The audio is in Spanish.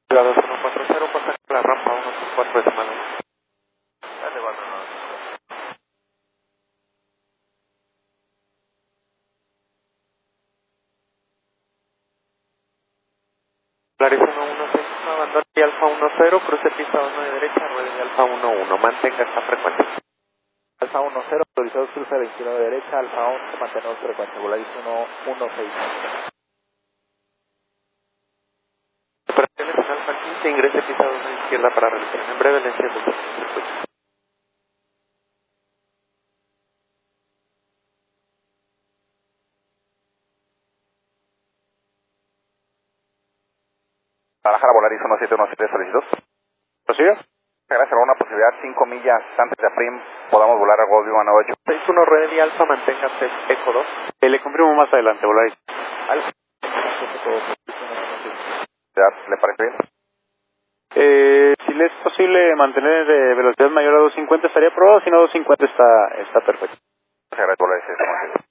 La 2140 pasa la rampa 164 de semana. Dale, bueno, no. Polaris 116, abandono y Alfa 10, cruce pista 1 de derecha, rueda de Alfa 11, mantenga esta frecuencia. Alfa 10, autorizado cruce 21 de derecha, Alfa 11, mantenemos frecuencia, Volaris 116. Operaciones en Alfa 15, ingrese pista 1 de izquierda para realizar. En breve le enciendo el circuito. Guadalajara, Volaris 1717, solicitud. ¿Prosigue? Gracias, alguna posibilidad, 5 millas antes de Afrim, podamos volar a Goldview a 98. 61 rueda de Alfa, mantenga Eco 2. Le confirmo más adelante, Volaris. Alfa. ¿Le parece bien? Si le es posible mantener velocidad mayor a 250 estaría aprobado, si no 250 está perfecto. Muchas gracias, Volaris.